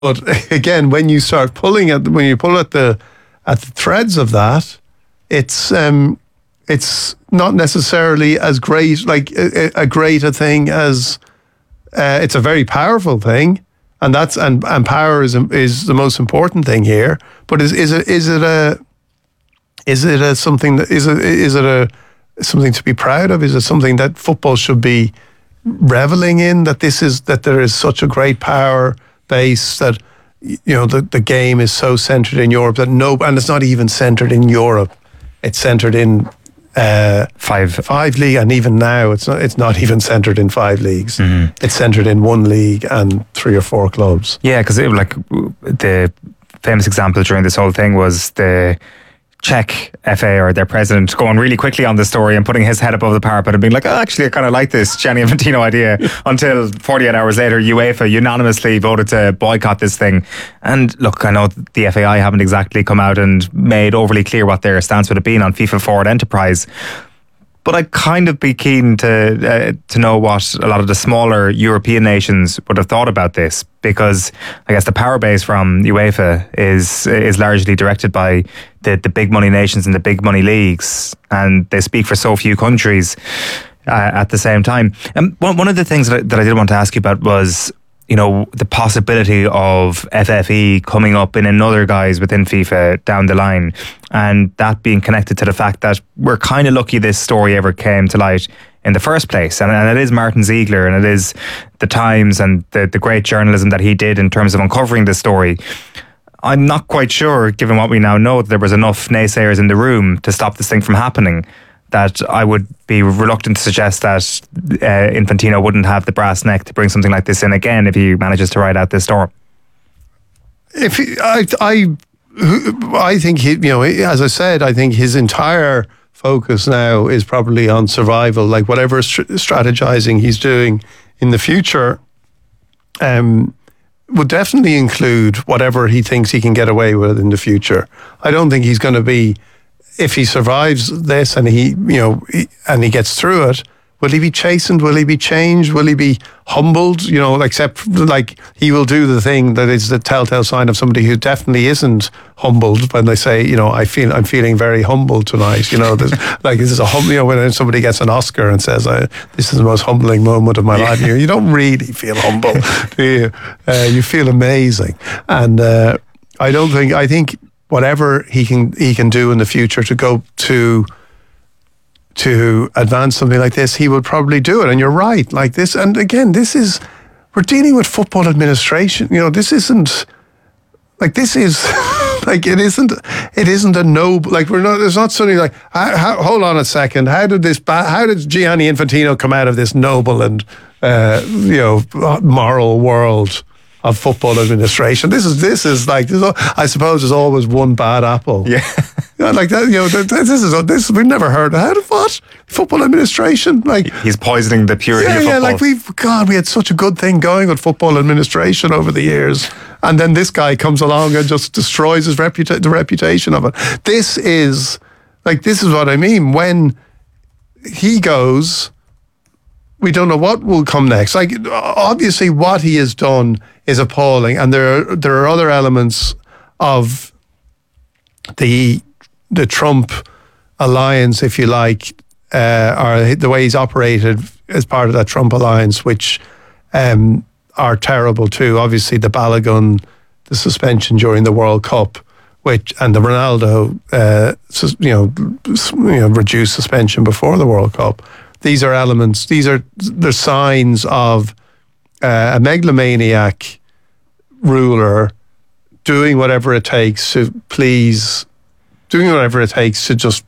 But again, when you start pulling at when you pull at the threads of that, it's not necessarily as great, like a greater thing as it's a very powerful thing, and that's and power is the most important thing here. But is it a something that is it a something to be proud of? Is it something that football should be reveling in? That there is such a great power base that the game is so centered in Europe that and it's not even centered in Europe. It's centered in five league, and even now it's not even centered in 5 leagues. Mm-hmm. It's centered in 1 league and 3 or 4 clubs. Yeah, because the famous example during this whole thing was the Czech FA or their president going really quickly on the story and putting his head above the parapet and being like, actually I kind of like this Gianni Infantino idea, until 48 hours later UEFA unanimously voted to boycott this thing. And look, I know the FAI haven't exactly come out and made overly clear what their stance would have been on FIFA Forward Enterprise, but I'd kind of be keen to know what a lot of the smaller European nations would have thought about this, because I guess the power base from UEFA is largely directed by the big money nations and the big money leagues, and they speak for so few countries at the same time. And one of the things that I did want to ask you about was, the possibility of FFE coming up in another guise within FIFA down the line, and that being connected to the fact that we're kind of lucky this story ever came to light in the first place. And it is Martin Ziegler, and it is the Times and the great journalism that he did in terms of uncovering this story. I'm not quite sure, given what we now know, that there was enough naysayers in the room to stop this thing from happening, that I would be reluctant to suggest that Infantino wouldn't have the brass neck to bring something like this in again if he manages to ride out this storm. I think as I said, I think his entire focus now is probably on survival. Like whatever strategizing he's doing in the future, would definitely include whatever he thinks he can get away with in the future. I don't think he's going to be. If he survives this and he gets through it, will he be chastened? Will he be changed? Will he be humbled? Except like he will do the thing that is the telltale sign of somebody who definitely isn't humbled when they say, I'm feeling very humbled tonight. This is when somebody gets an Oscar and says, this is the most humbling moment of my life. You don't really feel humble, do you? You feel amazing. And I think whatever he can do in the future to go to advance something like this, he would probably do it. And you're right, like this. And again, we're dealing with football administration. This isn't like it isn't a noble, like there's not something like, hold on a second. How did Gianni Infantino come out of this noble and, moral world of football administration? This is like, I suppose there's always one bad apple. Yeah. Like that, this we've never heard of. What? Football administration? Like he's poisoning the purity of football. Yeah, like we had such a good thing going with football administration over the years, and then this guy comes along and just destroys the reputation of it. This is what I mean. When he goes, we don't know what will come next. Like, obviously what he has done is appalling, and there are other elements of the Trump alliance, if you like, or the way he's operated as part of that Trump alliance, which are terrible too. Obviously the Balogun, the suspension during the World Cup, and the Ronaldo, reduced suspension before the World Cup. These are elements. They're signs of a megalomaniac ruler doing whatever it takes to please, doing whatever it takes to just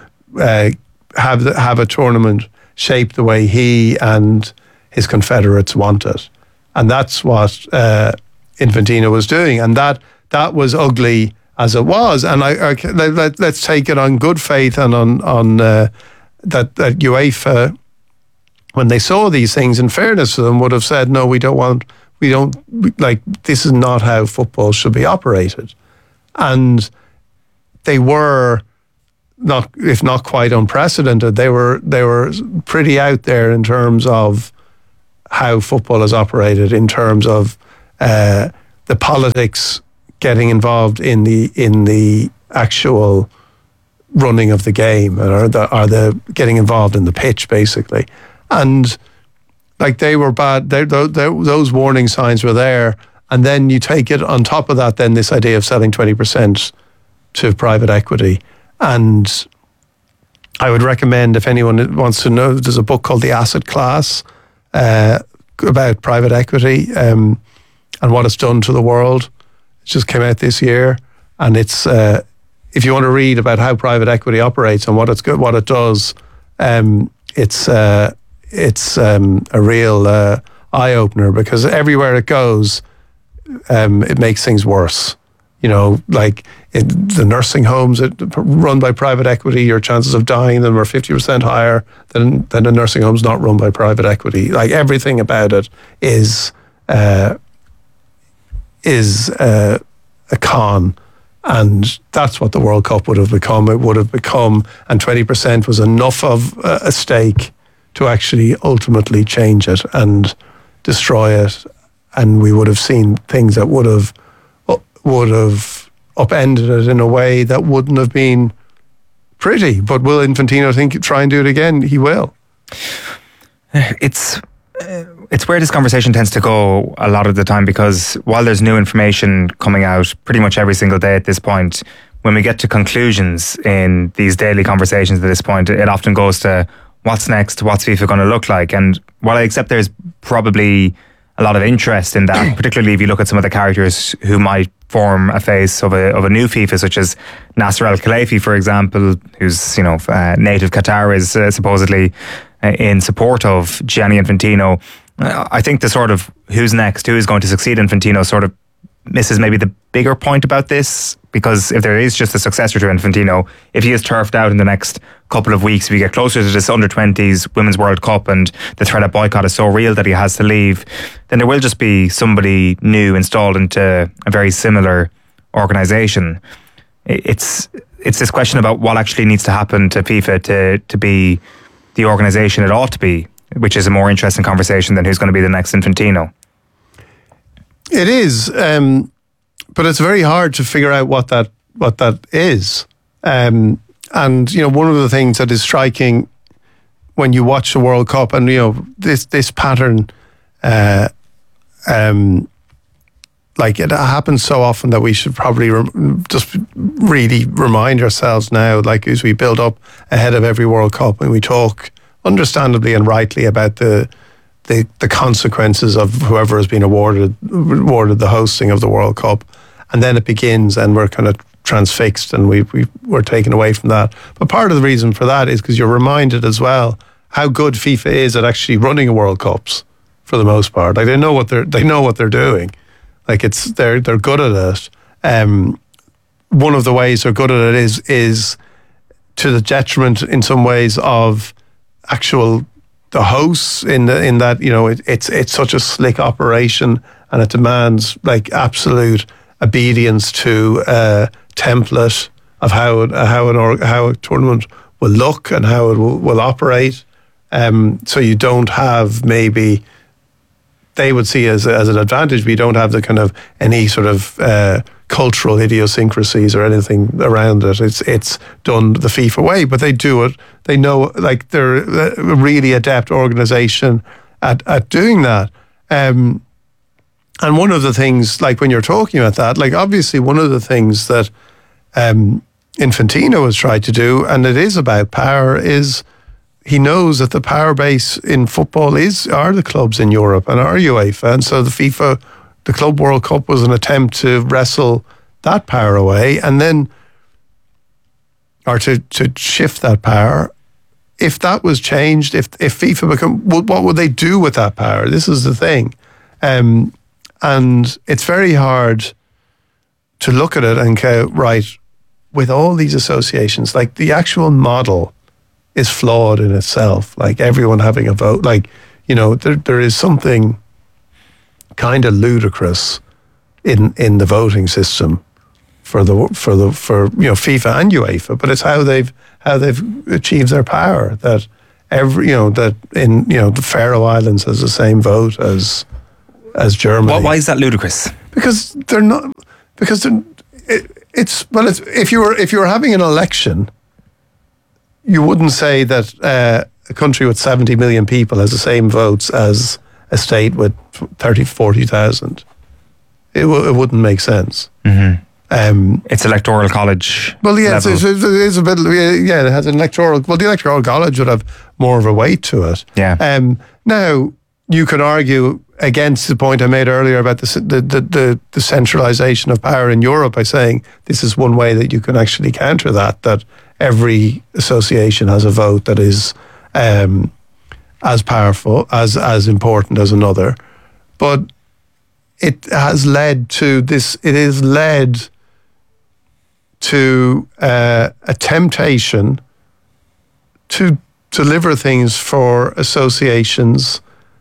have a tournament shaped the way he and his confederates want it, and that's what Infantino was doing, and that was ugly as it was. And let's take it on good faith and on that UEFA, when they saw these things, in fairness to them, would have said, no, we don't this is not how football should be operated. And they were not, if not quite unprecedented, they were pretty out there in terms of how football is operated, in terms of the the politics getting involved in the actual running of the game, or the getting involved in the pitch, basically. And like, they were bad. Those warning signs were there. And then you take it on top of that, then this idea of selling 20% to private equity. And I would recommend, if anyone wants to know, there's a book called The Asset Class about private equity and what it's done to the world. It just came out this year. And it's, if you want to read about how private equity operates and what it does, it's a real eye-opener, because everywhere it goes, it makes things worse. You know, like the nursing homes run by private equity, your chances of dying in them are 50% higher than a nursing home's not run by private equity. Like, everything about it is a con. And that's what the World Cup would have become. It would have become, and 20% was enough of a stake to actually ultimately change it and destroy it. And we would have seen things that would have upended it in a way that wouldn't have been pretty. But will Infantino try and do it again? He will. It's where this conversation tends to go a lot of the time, because while there's new information coming out pretty much every single day at this point, when we get to conclusions in these daily conversations at this point, it often goes to what's next, what's FIFA going to look like. And while I accept there's probably a lot of interest in that, particularly if you look at some of the characters who might form a face of a new FIFA, such as Nasser Al-Khelaifi, for example, who's native Qataris, supposedly in support of Gianni Infantino. I think the sort of who's next, who is going to succeed Infantino, sort of misses maybe the bigger point about this, because if there is just a successor to Infantino, if he is turfed out in the next couple of weeks, if we get closer to this under-20s Women's World Cup and the threat of boycott is so real that he has to leave, then there will just be somebody new installed into a very similar organisation. It's this question about what actually needs to happen to FIFA to be the organisation it ought to be, which is a more interesting conversation than who's going to be the next Infantino. It is, but it's very hard to figure out what that is. And one of the things that is striking when you watch the World Cup, and this pattern, like, it happens so often that we should probably just really remind ourselves now, like, as we build up ahead of every World Cup, and we talk understandably and rightly about the consequences of whoever has been awarded the hosting of the World Cup, and then it begins, and we're kind of transfixed, and we're taken away from that. But part of the reason for that is because you're reminded as well how good FIFA is at actually running a World Cups for the most part. Like, they know what they're doing. Like, they're good at it. One of the ways they're good at it is to the detriment in some ways of the hosts, in that it's such a slick operation, and it demands like absolute obedience to a template of how a tournament will look and how it will operate. So you don't have, maybe they would see as an advantage, but you don't have the kind of any sort of cultural idiosyncrasies or anything around it. It's done the FIFA way, but they do it. They know, like, they're a really adept organisation at doing that. And one of the things, like, when you're talking about that, like, obviously one of the things that Infantino has tried to do, and it is about power, is he knows that the power base in football are the clubs in Europe and are UEFA. And so the Club World Cup was an attempt to wrestle that power away, and then, or to shift that power. If that was changed, if FIFA what would they do with that power? This is the thing. And it's very hard to look at it and go, right, with all these associations, like, the actual model is flawed in itself. Like, everyone having a vote, like, there is something kind of ludicrous in the voting system for FIFA and UEFA, but it's how they've achieved their power. That the Faroe Islands has the same vote as Germany. Why is that ludicrous? because they're not, because they're, it's if you were having an election, you wouldn't say that a country with 70 million people has the same votes as a state with 30, 40,000. It wouldn't make sense. It's electoral college. Well, yeah, level. it's a bit. Yeah, it has an electoral. Well, the electoral college would have more of a weight to it. Yeah. Now you could argue against the point I made earlier about the centralization of power in Europe by saying this is one way that you can actually counter that every association has a vote that is as powerful, as important as another. But it has led to this. It has led to a temptation to deliver things for associations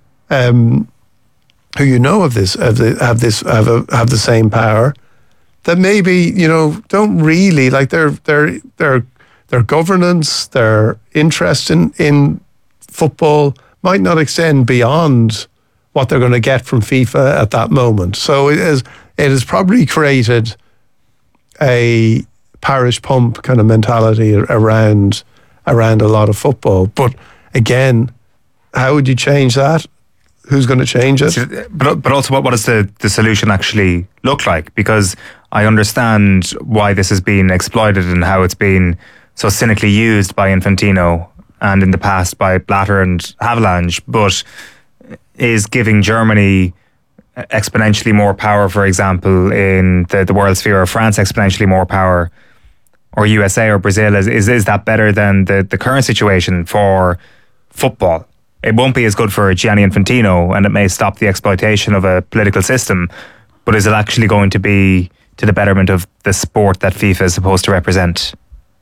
who have the same power, that maybe don't really like their governance, their interest in football might not extend beyond what they're going to get from FIFA at that moment. So it has probably created a parish pump kind of mentality around a lot of football. But again, how would you change that? Who's going to change it? But also, what does the solution actually look like? Because I understand why this has been exploited and how it's been so cynically used by Infantino and in the past by Blatter and Havelange, but is giving Germany exponentially more power, for example, in the world sphere, or France exponentially more power, or USA or Brazil, is that better than the current situation for football? It won't be as good for Gianni Infantino, and it may stop the exploitation of a political system, but is it actually going to be to the betterment of the sport that FIFA is supposed to represent?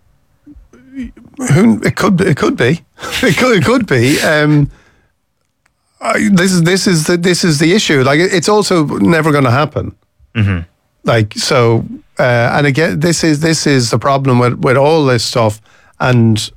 It could be. It could be. This is the issue. Like, it's also never going to happen. Mm-hmm. Like, so, and again, this is the problem with all this stuff. And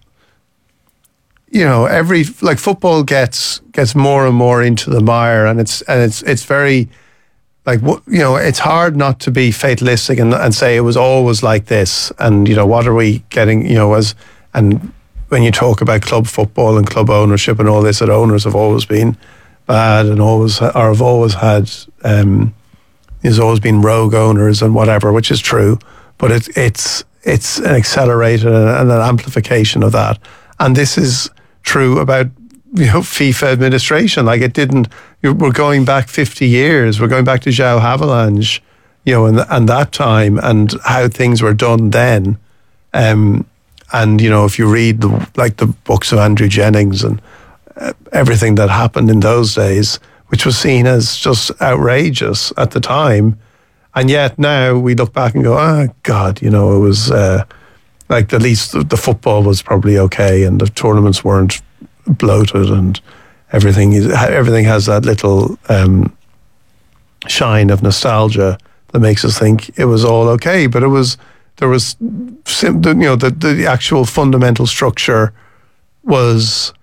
football gets more and more into the mire, and it's very, like, it's hard not to be fatalistic and say it was always like this. And what are we getting? And when you talk about club football and club ownership and all this, that owners have always been bad and have always had. There's always been rogue owners and whatever, which is true, but it's an accelerator and an amplification of that. And this is true about FIFA administration. Like, it didn't. We're going back 50 years. We're going back to João Havelange, and that time and how things were done then. And if you read the books of Andrew Jennings and everything that happened in those days, which was seen as just outrageous at the time, and yet now we look back and go, oh God, it was at least the football was probably okay, and the tournaments weren't bloated, and everything has that little shine of nostalgia that makes us think it was all okay. But there was the actual fundamental structure was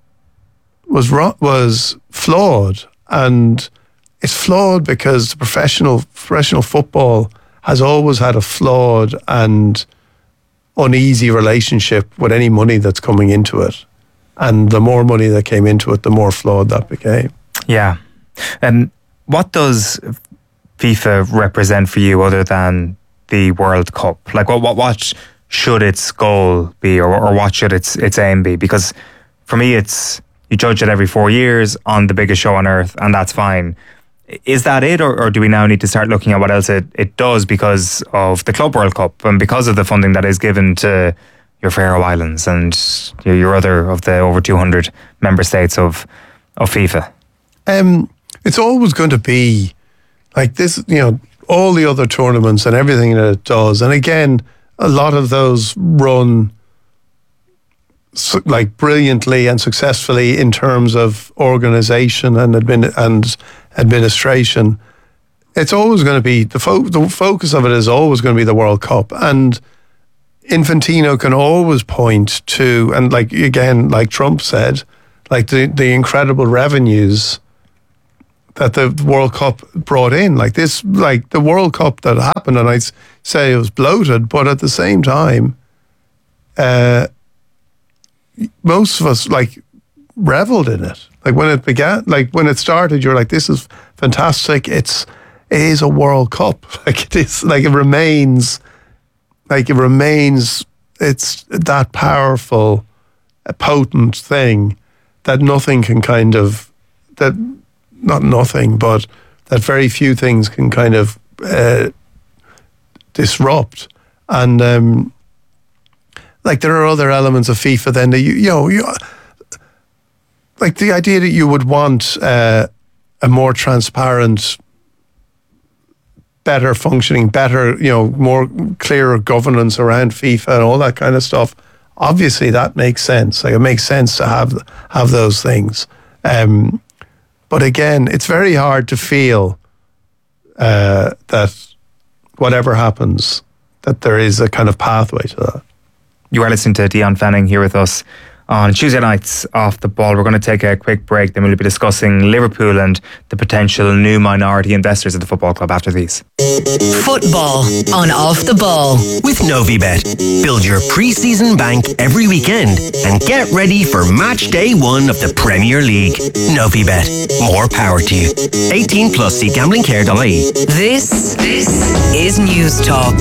flawed, and it's flawed because the professional football has always had a flawed and uneasy relationship with any money that's coming into it, and the more money that came into it, the more flawed that became. Yeah. And what does FIFA represent for you other than the World Cup? Like, what should its goal be, or what should its aim be? Because for me, it's, you judge it every 4 years on the biggest show on earth, and that's fine. Is that it, or do we now need to start looking at what else it does because of the Club World Cup and because of the funding that is given to your Faroe Islands and your other of the over 200 member states of FIFA? It's always going to be like this, all the other tournaments and everything that it does. And again, a lot of those run like brilliantly and successfully in terms of organization and administration. It's always going to be the focus of it is always going to be the World Cup, and Infantino can always point to, and like Trump said, like the incredible revenues that the World Cup brought in. Like this, like the World Cup that happened, and I'd say it was bloated, but at the same time, most of us like reveled in it. Like when it began, like when it started, you're like, this is fantastic. It is a World Cup. Like it is, like it remains, it's that powerful, potent thing that nothing can kind of, not nothing, but that very few things can kind of disrupt. And like there are other elements of FIFA then that you like the idea that you would want a more transparent, better functioning, better, more clearer governance around FIFA and all that kind of stuff. Obviously that makes sense. Like it makes sense to have those things. But again, it's very hard to feel that whatever happens, that there is a kind of pathway to that. You are listening to Dion Fanning here with us on Tuesday nights Off the Ball. We're going to take a quick break, then we'll be discussing Liverpool and the potential new minority investors at the football club after these. Football on Off the Ball with Novibet. Build your pre-season bank every weekend and get ready for match day 1 of the Premier League. Novibet. More power to you. 18 plus. See gamblingcare.ie. This is News Talk.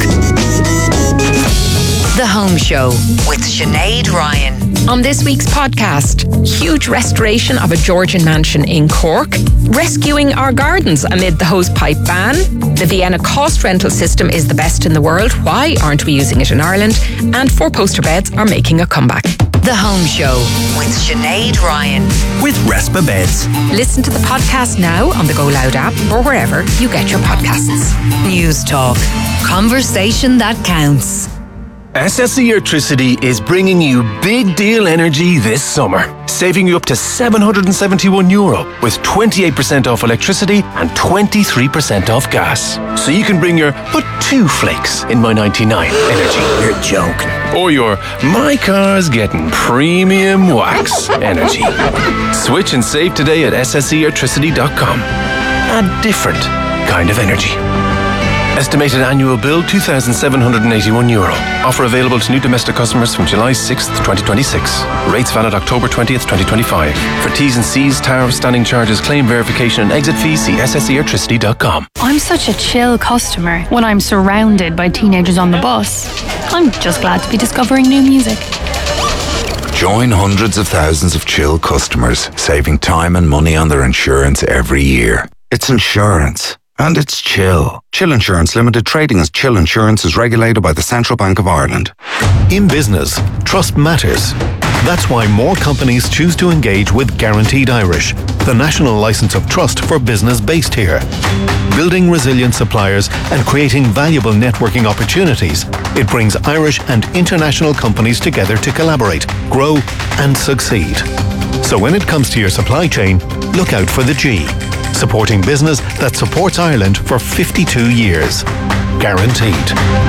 The Home Show with Sinead Ryan. On this week's podcast, huge restoration of a Georgian mansion in Cork, rescuing our gardens amid the hosepipe ban, the Vienna cost rental system is the best in the world, why aren't we using it in Ireland, and 4-poster beds are making a comeback. The Home Show with Sinead Ryan. With Respa Beds. Listen to the podcast now on the Go Loud app or wherever you get your podcasts. News Talk. Conversation that counts. SSE Electricity is bringing you big deal energy this summer, saving you up to €771 with 28% off electricity and 23% off gas. So you can bring your put 2 flakes in my 99 energy. You're joking. Or your my car's getting premium wax energy. Switch and save today at sseelectricity.com. A different kind of energy. Estimated annual bill €2,781. Offer available to new domestic customers from July 6th, 2026. Rates valid October 20th, 2025. For T's and C's, tariff, standing charges, claim verification and exit fees, see sseelectricity.com. I'm such a chill customer when I'm surrounded by teenagers on the bus. I'm just glad to be discovering new music. Join hundreds of thousands of chill customers, saving time and money on their insurance every year. It's insurance. And it's Chill. Chill Insurance Limited, trading as Chill Insurance, is regulated by the Central Bank of Ireland. In business, trust matters. That's why more companies choose to engage with Guaranteed Irish, the national license of trust for business based here. Building resilient suppliers and creating valuable networking opportunities, it brings Irish and international companies together to collaborate, grow and succeed. So when it comes to your supply chain, look out for the G. Supporting business that supports Ireland for 52 years. Guaranteed.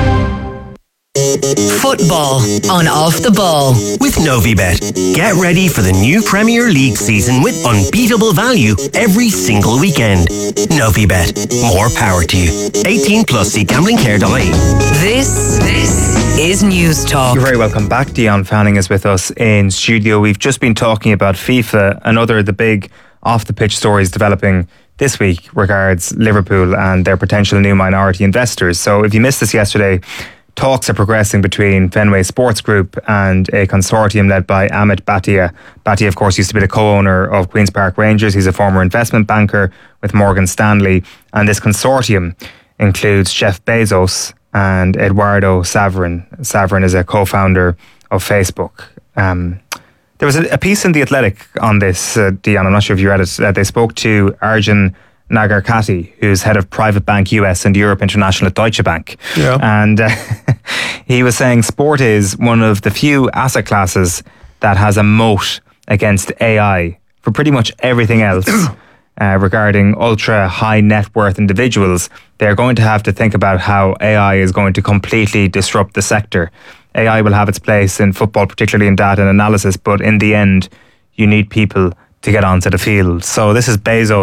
Football on Off the Ball with Novibet. Get ready for the new Premier League season with unbeatable value every single weekend. Novibet. More power to you. 18 plus. See gamblingcare.ie. This is News Talk. You're very welcome back. Dion Fanning is with us in studio. We've just been talking about FIFA, another of the big off-the-pitch stories developing this week regards Liverpool and their potential new minority investors. So if you missed this yesterday, talks are progressing between Fenway Sports Group and a consortium led by Amit Bhatia. Bhatia, of course, used to be the co-owner of Queen's Park Rangers. He's a former investment banker with Morgan Stanley. And this consortium includes Jeff Bezos and Eduardo Saverin. Saverin is a co-founder of Facebook. There was a piece in The Athletic on this, Dion. I'm not sure if you read it. They spoke to Arjun Nagarkati, who's head of Private Bank US and Europe International at Deutsche Bank. Yeah. And he was saying sport is one of the few asset classes that has a moat against AI for pretty much everything else. Regarding ultra high net worth individuals, they're going to have to think about how AI is going to completely disrupt the sector. AI will have its place in football, particularly in data and analysis, but in the end, you need people to get onto the field. So this is Bezos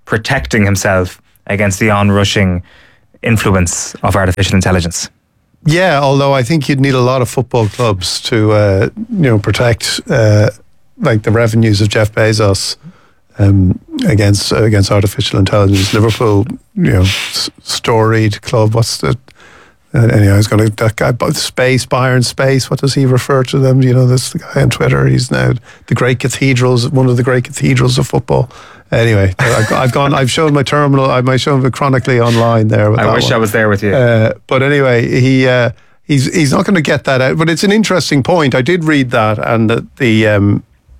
protecting himself against the onrushing influence of artificial intelligence. Yeah, although I think you'd need a lot of football clubs to, protect like the revenues of Jeff Bezos against artificial intelligence. Liverpool, storied club. What's the anyway? I was going to that guy Bayern Space. What does he refer to them? This the guy on Twitter. He's now the great cathedrals, one of the great cathedrals of football. Anyway, I've shown my terminal. I might show it chronically online there. I wish I was there with you. But anyway, he's not going to get that out. But it's an interesting point. I did read that, and the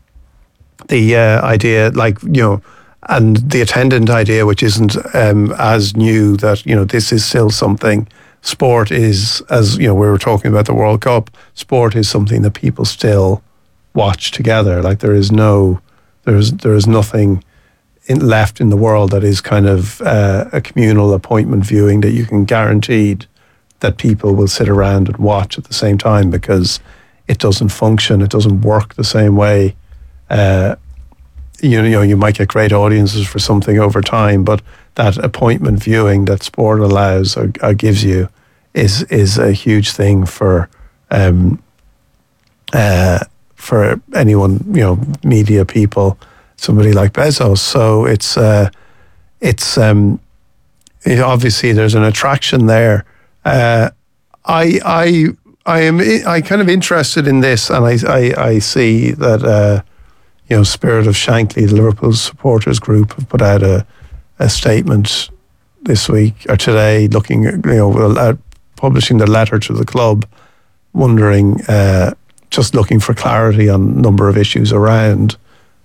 idea, and the attendant idea, which isn't as new, that this is still something. Sport is, as we were talking about the World Cup. Sport is something that people still watch together. Like there is nothing left in the world that is kind of a communal appointment viewing that you can guaranteed that people will sit around and watch at the same time, because it doesn't function, it doesn't work the same way. You might get great audiences for something over time, but that appointment viewing that sport allows or gives you is a huge thing for anyone, media people, somebody like Bezos. So obviously there's an attraction there. I am kind of interested in this, and I see that Spirit of Shankly, the Liverpool supporters group, have put out a statement this week or today, looking at publishing the letter to the club, wondering, just looking for clarity on a number of issues around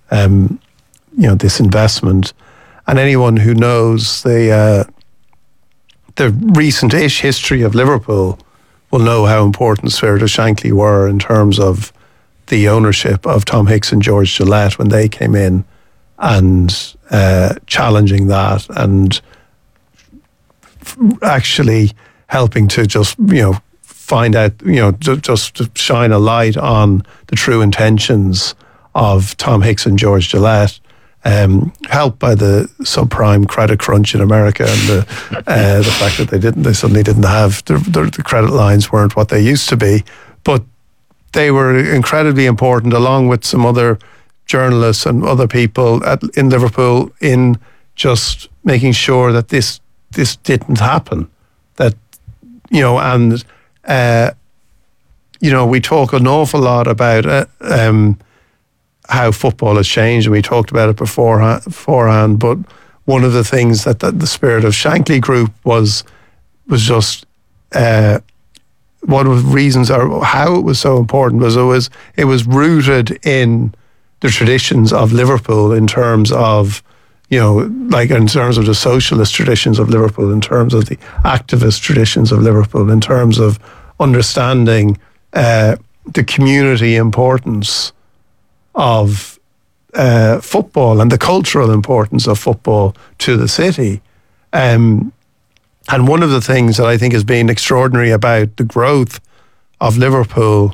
this investment. And anyone who knows the recent-ish history of Liverpool will know how important Spirit of Shankly were in terms of the ownership of Tom Hicks and George Gillette when they came in, and challenging that, and actually helping to just find out, just to shine a light on the true intentions of Tom Hicks and George Gillette, helped by the subprime credit crunch in America, and the fact that they suddenly didn't have the credit lines weren't what they used to be, but they were incredibly important, along with some other journalists and other people in Liverpool, in just making sure that this didn't happen. That we talk an awful lot about how football has changed, and we talked about it beforehand. But one of the things that the Spirit of Shankly group was just one of the reasons, or how it was so important, was it was rooted in the traditions of Liverpool, in terms of in terms of the socialist traditions of Liverpool, in terms of the activist traditions of Liverpool, in terms of understanding the community importance of football and the cultural importance of football to the city. And one of the things that I think has been extraordinary about the growth of Liverpool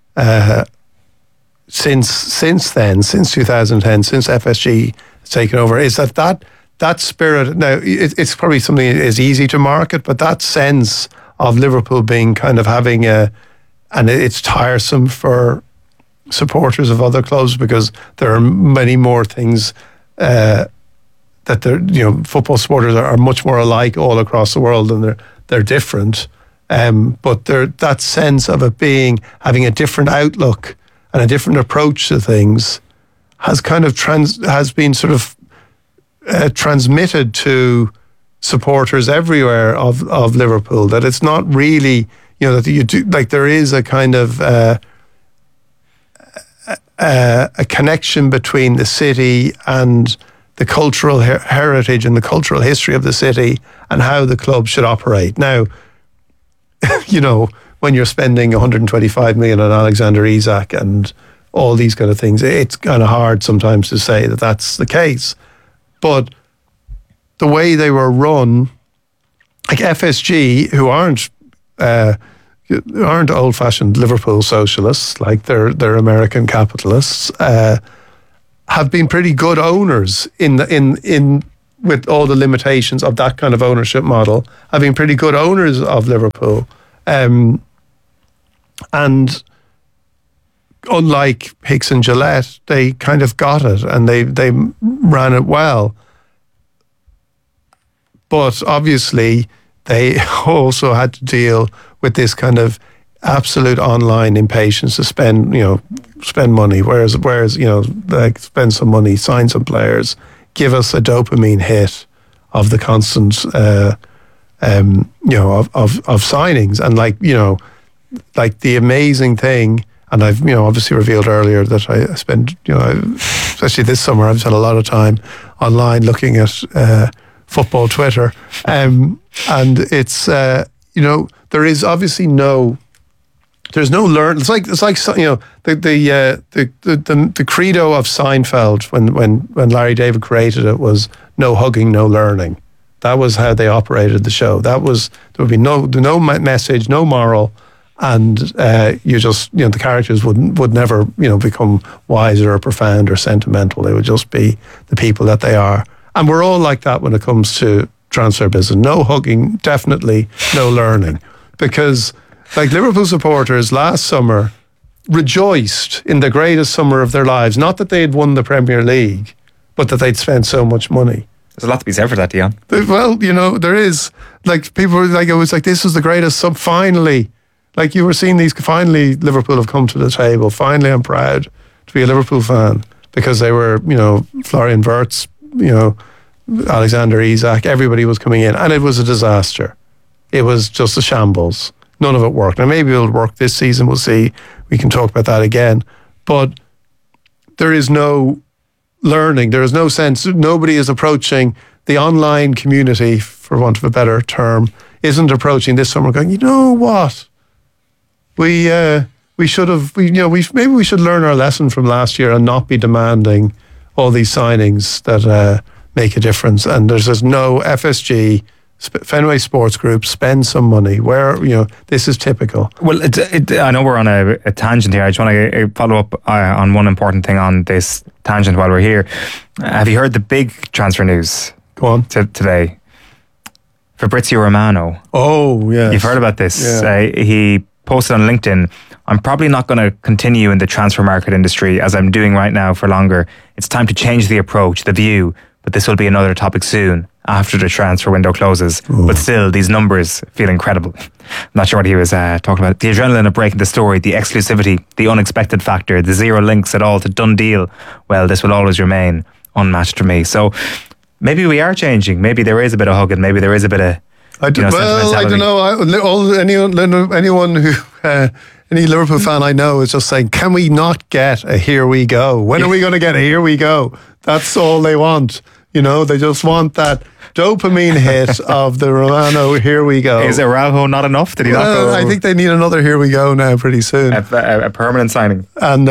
since then, since 2010, since FSG has taken over, is that spirit. Now, it's probably something that is easy to market, but that sense of Liverpool being kind of having and it's tiresome for supporters of other clubs, because there are many more things that football supporters are much more alike all across the world, and they're different. But that sense of it having a different outlook and a different approach to things has kind of been sort of transmitted to supporters everywhere of Liverpool, that it's not really, that you do, like, there is a kind of a connection between the city and the cultural heritage and the cultural history of the city, and how the club should operate. Now, when you're spending 125 million on Alexander Isak and all these kind of things, it's kind of hard sometimes to say that that's the case. But the way they were run, like FSG, who aren't old-fashioned Liverpool socialists, like they're American capitalists, have been pretty good owners in with all the limitations of that kind of ownership model, having pretty good owners of Liverpool. And unlike Hicks and Gillette, they kind of got it and they ran it well. But obviously, they also had to deal with this kind of absolute online impatience to spend money. Whereas like spend some money, sign some players, give us a dopamine hit of the constant, of signings, and like the amazing thing. And I've obviously revealed earlier that I spend especially this summer, I've spent a lot of time online looking at football Twitter, and it's there is obviously there's no learn. It's like the credo of Seinfeld when Larry David created it was no hugging, no learning. That was how they operated the show. There would be no message, no moral, and the characters would never become wiser or profound or sentimental. They would just be the people that they are. And we're all like that when it comes to transfer business. No hugging, definitely no learning. Because like Liverpool supporters last summer rejoiced in the greatest summer of their lives. Not that they had won the Premier League, but that they'd spent so much money. There's a lot to be said for that, Dion. Well, there is. Like, people were like, it was like, this was the greatest sum. Finally, like you were seeing these, finally Liverpool have come to the table. Finally, I'm proud to be a Liverpool fan, because they were, Florian Wirtz, Alexander Isak, everybody was coming in, and it was a disaster. It was just a shambles. None of it worked. Now, maybe it'll work this season. We'll see. We can talk about that again. But there is no learning. There is no sense. Nobody is approaching the online community, for want of a better term, isn't approaching this summer going, you know what? We should have, maybe we should learn our lesson from last year and not be demanding all these signings that make a difference. And there's just no FSG, Fenway Sports Group, spend some money. Where, this is typical. Well, I know we're on a tangent here. I just want to follow up on one important thing on this tangent while we're here. Have you heard the big transfer news? Go on. Today. Fabrizio Romano. Oh, yes. You've heard about this. Yeah. He posted on LinkedIn, I'm probably not going to continue in the transfer market industry as I'm doing right now for longer. It's time to change the approach, the view, but this will be another topic soon after the transfer window closes. Ooh. But still, these numbers feel incredible. I'm not sure what he was talking about. The adrenaline of breaking the story, the exclusivity, the unexpected factor, the zero links at all to done deal. Well, this will always remain unmatched for me. So maybe we are changing. Maybe there is a bit of hugging. Maybe there is a bit of I don't know. Anyone who, any Liverpool fan I know is just saying, can we not get a here we go? When are we going to get a here we go? That's all they want. They just want that dopamine hit of the Romano here we go. Is Araujo not enough? Did he not go? I think they need another here we go now pretty soon. A permanent signing. But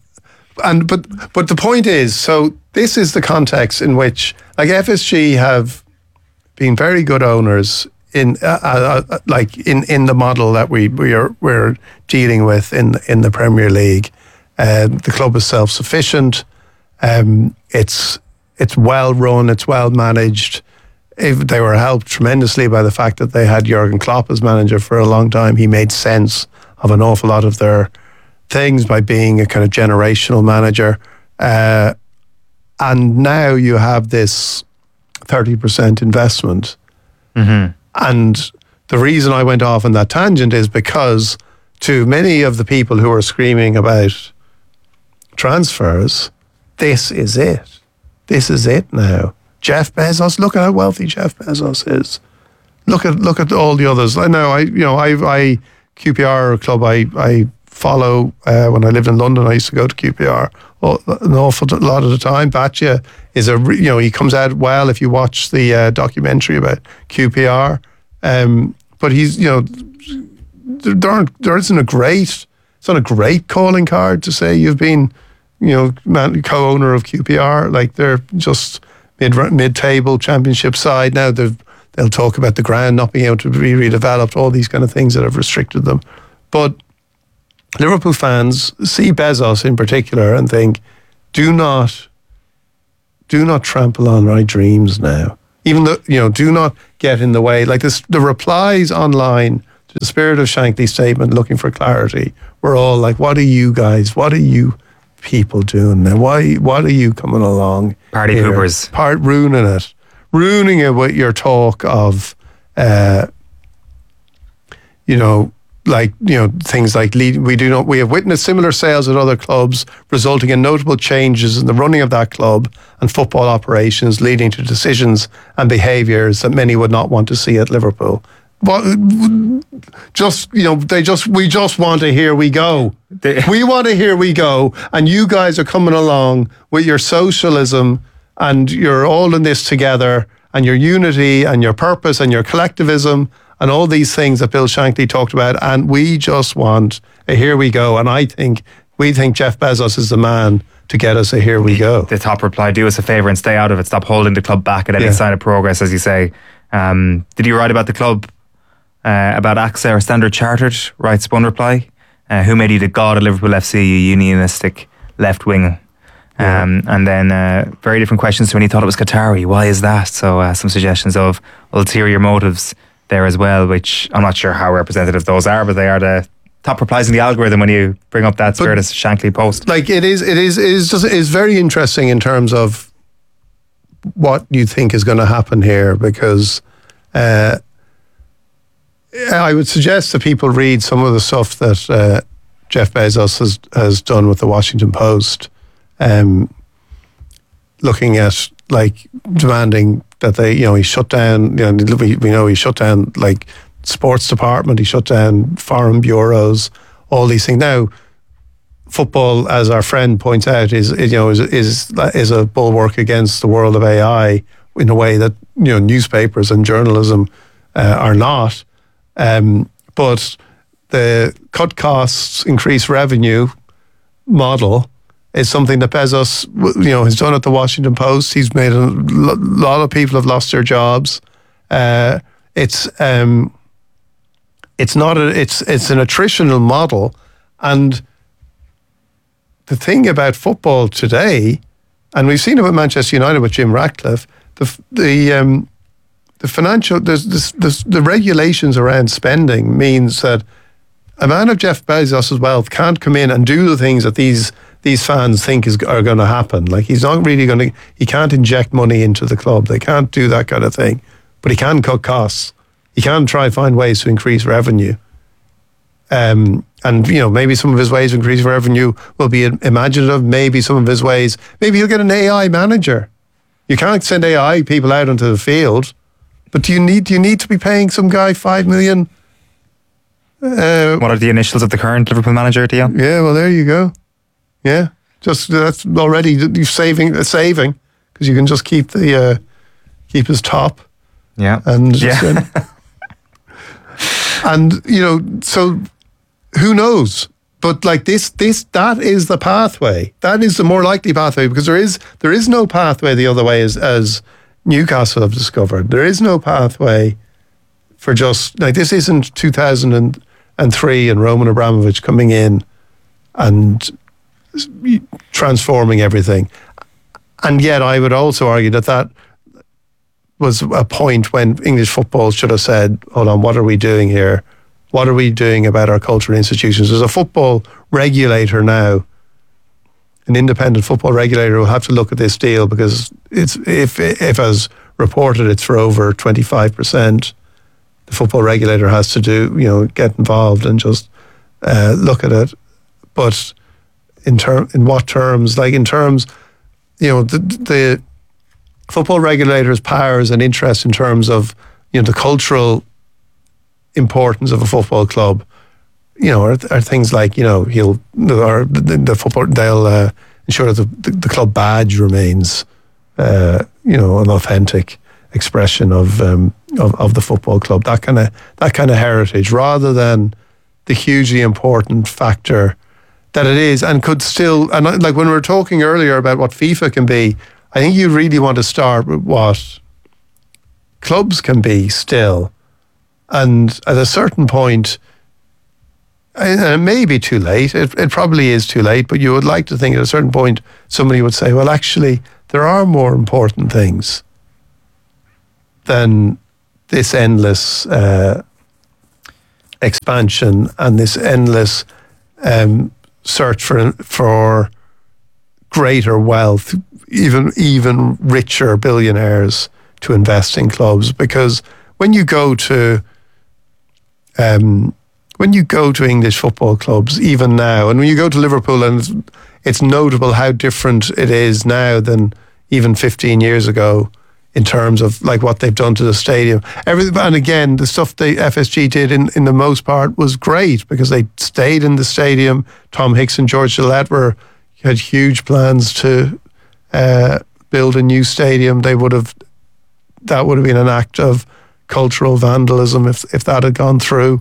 the point is, so this is the context in which, like, FSG have been very good owners in the model that we're dealing with in the Premier League. The club is self-sufficient. It's well run. It's well managed. They were helped tremendously by the fact that they had Jurgen Klopp as manager for a long time. He made sense of an awful lot of their things by being a kind of generational manager. And now you have this 30% investment. Mm-hmm. And the reason I went off on that tangent is because to many of the people who are screaming about transfers, this is it. This is it now. Jeff Bezos, look at how wealthy Jeff Bezos is. Look at all the others. I know, I QPR club I follow. When I lived in London, I used to go to QPR an awful lot of the time. Batya is he comes out well if you watch the documentary about QPR. But he's, there isn't a great, it's not a great calling card to say you've been, co-owner of QPR. Like, they're just mid-table championship side now. They'll talk about the ground not being able to be redeveloped, all these kind of things that have restricted them. But Liverpool fans see Bezos in particular and think, do not do not trample on my dreams now. Even though, do not get in the way. Like this, the replies online to the Spirit of Shankly's statement, looking for clarity, were all like, what are you people doing now? What are you coming along? Party poopers. Ruining it with your talk of, things like we have witnessed similar sales at other clubs, resulting in notable changes in the running of that club and football operations, leading to decisions and behaviours that many would not want to see at Liverpool. But we just want to hear we go. We want to hear we go, and you guys are coming along with your socialism, and you're all in this together, and your unity and your purpose and your collectivism and all these things that Bill Shankly talked about, and we just want a here we go. And we think Jeff Bezos is the man to get us a here we go. The top reply: do us a favour and stay out of it. Stop holding the club back at any sign of progress, as you say. Did you write about the club? About AXA or Standard Chartered? Writes one reply. Who made you the god of Liverpool FC, you unionistic left wing? And then very different questions to when he thought it was Qatari. Why is that? So some suggestions of ulterior motives there as well, which I'm not sure how representative those are, but they are the top replies in the algorithm when you bring up that Spirit of Shankly post. Like it is very interesting in terms of what you think is going to happen here, because I would suggest that people read some of the stuff that Jeff Bezos has done with the Washington Post, looking at demanding that he shut down. We know he shut down sports department. He shut down foreign bureaus. All these things. Now, football, as our friend points out, is a bulwark against the world of AI in a way that newspapers and journalism are not. But the cut costs, increase revenue model is something that Bezos, has done at the Washington Post. He's made a lot of people have lost their jobs. It's an attritional model, and the thing about football today, and we've seen it with Manchester United with Jim Ratcliffe, the financial, the regulations around spending means that a man of Jeff Bezos' wealth can't come in and do the things that these fans think are going to happen. Like, he's not really he can't inject money into the club. They can't do that kind of thing. But he can cut costs. He can try and find ways to increase revenue. And, maybe some of his ways of increasing revenue will be imaginative. Maybe some of his ways, maybe he'll get an AI manager. You can't send AI people out onto the field. But do you need to be paying some guy $5 million? What are the initials of the current Liverpool manager, Dion? Yeah, well, there you go. Yeah, just that's already saving because you can just keep his top. Yeah, and and so who knows? But that is the pathway. That is the more likely pathway, because there is no pathway the other way, as Newcastle have discovered. There is no pathway for this isn't 2003 and Roman Abramovich coming in and transforming everything. And yet I would also argue that was a point when English football should have said, hold on, what are we doing here? What are we doing about our cultural institutions? There's a football regulator now, an independent football regulator, who will have to look at this deal, because if as reported, it's for over 25%. The football regulator has to get involved and just look at it. But in what terms? The football regulator's powers and interests in terms of the cultural importance of a football club, are things like they'll ensure that the club badge remains an authentic expression of the football club, that kind of heritage, rather than the hugely important factor that it is, and could still, and when we were talking earlier about what FIFA can be, I think you really want to start with what clubs can be still. And at a certain point, and it may be too late, it probably is too late, but you would like to think at a certain point somebody would say, well, actually, there are more important things than this endless expansion and this endless search for greater wealth, even richer billionaires to invest in clubs. Because when you go to English football clubs, even now, and when you go to Liverpool, and it's notable how different it is now than even 15 years ago in terms of like what they've done to the stadium. And again, the stuff the FSG did in the most part was great because they stayed in the stadium. Tom Hicks and George Gillette had huge plans to build a new stadium. That would have been an act of cultural vandalism if that had gone through.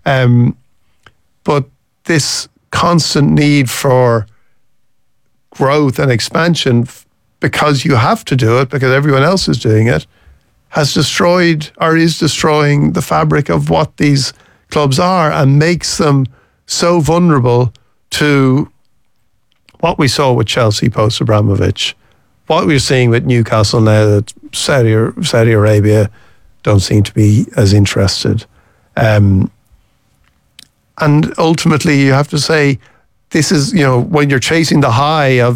But this constant need for growth and expansion, because you have to do it, because everyone else is doing it, has destroyed or is destroying the fabric of what these clubs are and makes them so vulnerable to what we saw with Chelsea post Abramovich, what we're seeing with Newcastle now that Saudi Arabia don't seem to be as interested. And ultimately, you have to say, this is, when you're chasing the high of,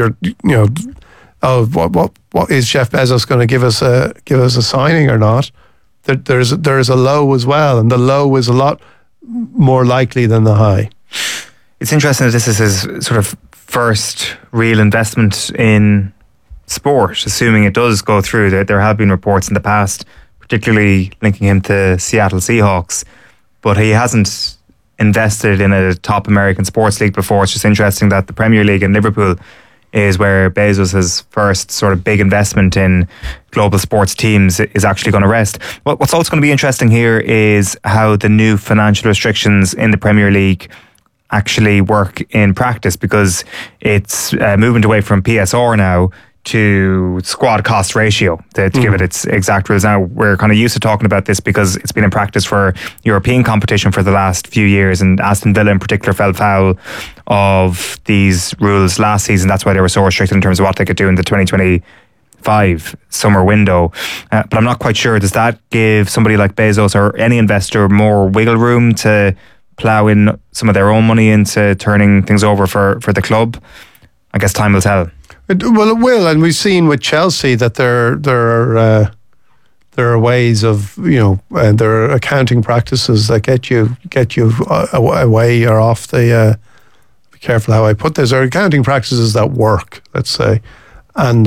what is Jeff Bezos going to give us a signing or not? There's a low as well, and the low is a lot more likely than the high. It's interesting that this is his sort of first real investment in sport, assuming it does go through. There have been reports in the past, particularly linking him to Seattle Seahawks, but he hasn't invested in a top American sports league before. It's just interesting that the Premier League in Liverpool is where Bezos' first sort of big investment in global sports teams is actually going to rest. What's also going to be interesting here is how the new financial restrictions in the Premier League actually work in practice, because it's moving away from PSR now to squad cost ratio to give it its exact rules. Now, we're kind of used to talking about this because it's been in practice for European competition for the last few years, and Aston Villa in particular fell foul of these rules last season. That's why they were so restricted in terms of what they could do in the 2025 summer window. But I'm not quite sure, does that give somebody like Bezos or any investor more wiggle room to plough in some of their own money into turning things over for the club? I guess time will tell. Well, it will, and we've seen with Chelsea that there are ways of, there are accounting practices that get you away or off the. Be careful how I put this. There are accounting practices that work, let's say, and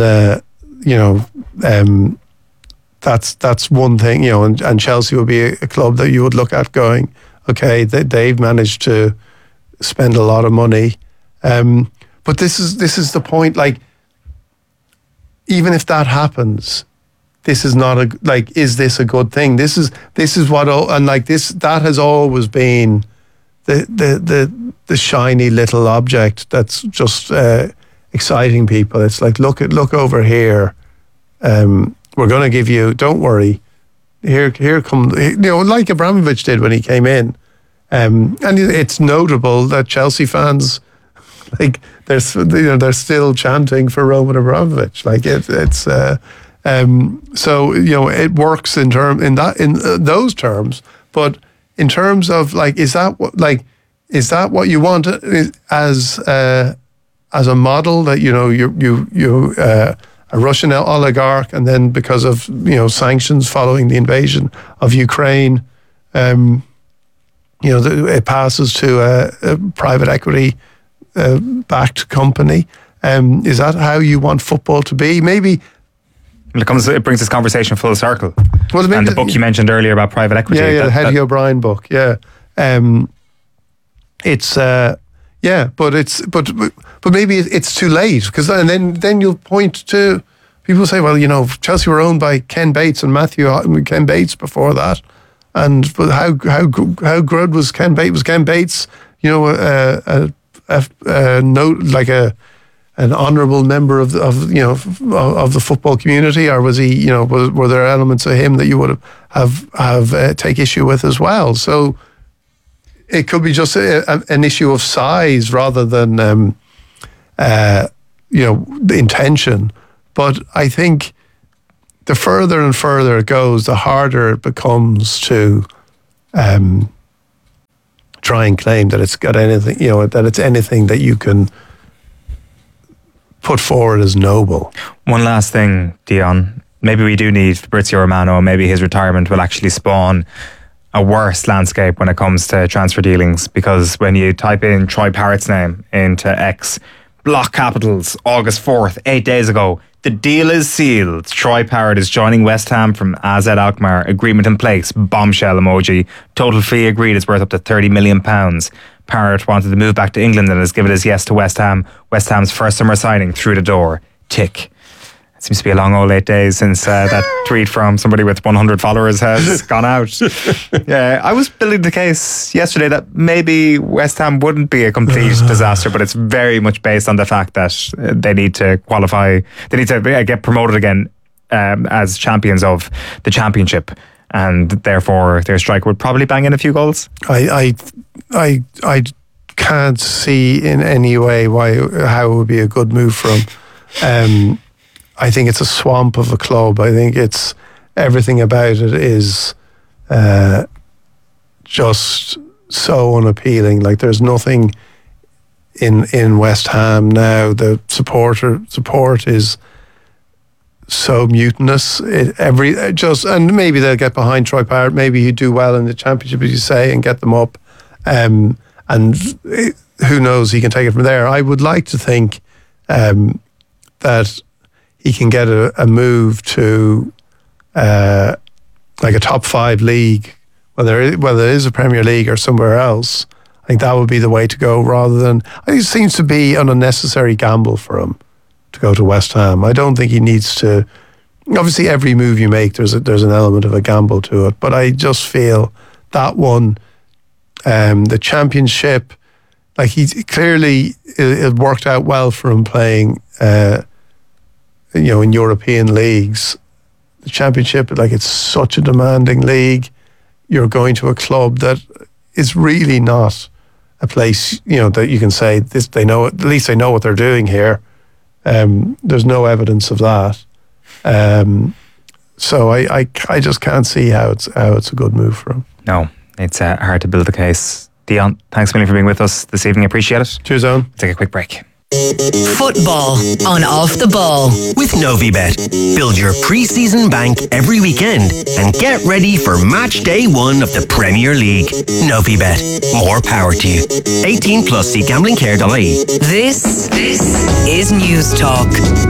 that's one thing. And Chelsea would be a club that you would look at going, okay, they've managed to spend a lot of money. But this is the point. Like, even if that happens, this is not is this a good thing? This is what, and like this, that has always been the shiny little object that's just exciting people. It's like, look over here. We're going to give you. Don't worry. Here come. Like Abramovich did when he came in, and it's notable that Chelsea fans, like, they're still chanting for Roman Abramovich. Like it's so it works in those terms. But in terms of like, is that what you want as a model, that you a Russian oligarch, and then because of sanctions following the invasion of Ukraine, it passes to a private equity backed company. Is that how you want football to be? Maybe it brings this conversation full circle. Well, and the book you mentioned earlier about private equity, the Hetty O'Brien book, but maybe it's too late, because then you'll point to people say, well, Chelsea were owned by Ken Bates and Ken Bates before that, but how good was Ken Bates? Was Ken Bates an honourable member of the football community, or was he, were there elements of him that you would have take issue with as well? So it could be just an issue of size rather than the intention. But I think the further and further it goes, the harder it becomes to try and claim that it's got anything, that it's anything that you can put forward as noble. One last thing, Dion. Maybe we do need Fabrizio Romano. Maybe his retirement will actually spawn a worse landscape when it comes to transfer dealings, because when you type in Troy Parrott's name into X, block capitals, August 4th, 8 days ago, the deal is sealed. Troy Parrott is joining West Ham from AZ Alkmaar. Agreement in place. Bombshell emoji. Total fee agreed is worth up to £30 million. Parrott wanted to move back to England and has given his yes to West Ham. West Ham's first summer signing through the door. Tick. It seems to be a long old 8 days since that tweet from somebody with 100 followers has gone out. Yeah, I was building the case yesterday that maybe West Ham wouldn't be a complete disaster, but it's very much based on the fact that they need to qualify, they need to get promoted again as champions of the Championship, and therefore their striker would probably bang in a few goals. I can't see in any way how it would be a good move for him. I think it's a swamp of a club. I think it's everything about it is just so unappealing. Like, there's nothing in West Ham now. The support is so mutinous. And maybe they'll get behind Troy Parrott. Maybe he'd do well in the Championship, as you say, and get them up. And who knows? He can take it from there. I would like to think that he can get a move to like a top 5 league, whether it is a Premier League or somewhere else. I think that would be the way to go, rather than, I think it seems to be an unnecessary gamble for him to go to West Ham. I don't think he needs to. Obviously, every move you make, there's an element of a gamble to it, but I just feel that one, the Championship, like, he clearly, it worked out well for him playing in European leagues. The Championship, like, it's such a demanding league. You're going to a club that is really not a place, that you can say this. They know, at least they know what they're doing here. There's no evidence of that. So I just can't see how it's a good move for him. No, it's hard to build a case. Dion, thanks a million for being with us this evening. Appreciate it. Cheers, Owen. Take a quick break. Football on Off the Ball with Novibet. Build your pre-season bank every weekend and get ready for match day 1 of the Premier League. Novibet. More power to you. 18 plus. See gamblingcare.ie. This is News Talk.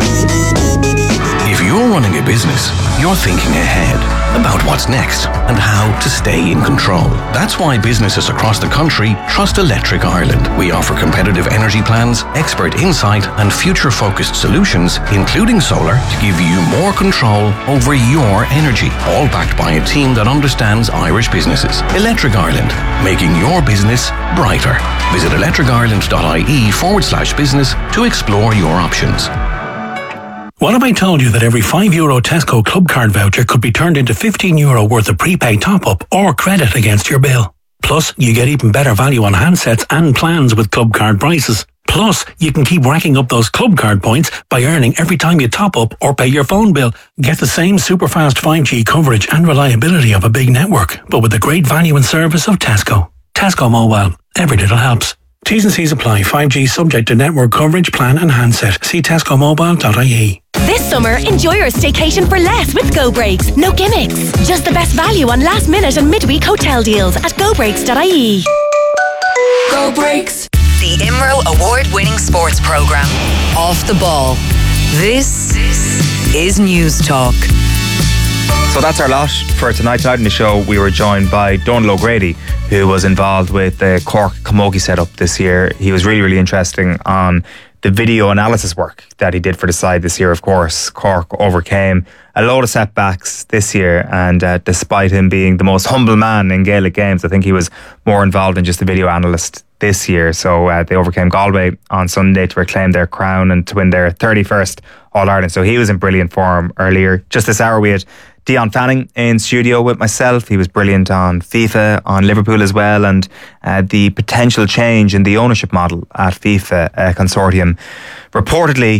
If you're running a business, you're thinking ahead about what's next and how to stay in control. That's why businesses across the country trust Electric Ireland. We offer competitive energy plans, expert insight, and future-focused solutions, including solar, to give you more control over your energy, all backed by a team that understands Irish businesses. Electric Ireland, making your business brighter. Visit electricireland.ie/business to explore your options. What if I told you that every €5 Tesco Club Card voucher could be turned into €15 worth of prepaid top-up or credit against your bill? Plus, you get even better value on handsets and plans with Club Card prices. Plus, you can keep racking up those Club Card points by earning every time you top up or pay your phone bill. Get the same super fast 5G coverage and reliability of a big network, but with the great value and service of Tesco. Tesco Mobile. Every little helps. T's and C's apply. 5G subject to network coverage, plan and handset. See tescomobile.ie. This summer, enjoy your staycation for less with Go Breaks. No gimmicks. Just the best value on last minute and midweek hotel deals at gobreaks.ie. Go Breaks. The IMRO award-winning sports programme. Off the Ball. This is News Talk. So that's our lot for tonight. Tonight in the show, we were joined by Donal O'Grady, who was involved with the Cork Camogie setup this year. He was really, really interesting on the video analysis work that he did for the side this year. Of course, Cork overcame a load of setbacks this year, and despite him being the most humble man in Gaelic games, I think he was more involved than just a video analyst this year. So they overcame Galway on Sunday to reclaim their crown and to win their 31st All-Ireland. So he was in brilliant form earlier. Just this hour we had Dion Fanning in studio with myself. He was brilliant on FIFA, on Liverpool as well, and the potential change in the ownership model at FIFA consortium. Reportedly,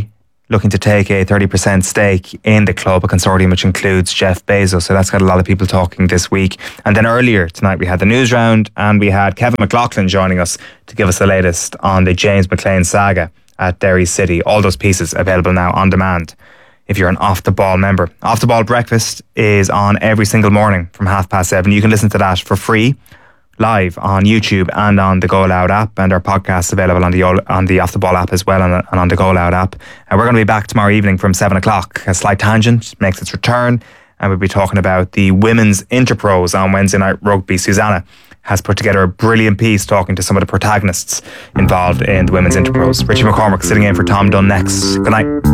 looking to take a 30% stake in the club, a consortium which includes Jeff Bezos. So that's got a lot of people talking this week. And then earlier tonight we had the news round, and we had Kevin McLaughlin joining us to give us the latest on the James McLean saga at Derry City. All those pieces available now on demand if you're an Off The Ball member. Off The Ball Breakfast is on every single morning from 7:30. You can listen to that for free live on YouTube and on the Go Loud app, and our podcast available on the Off The Ball app as well, and on the Go Loud app. And we're going to be back tomorrow evening from 7 o'clock. A Slight Tangent makes its return, and we'll be talking about the women's Interpros on Wednesday Night Rugby. Susanna has put together a brilliant piece talking to some of the protagonists involved in the women's Interpros. Richie McCormick sitting in for Tom Dunn next. Good night.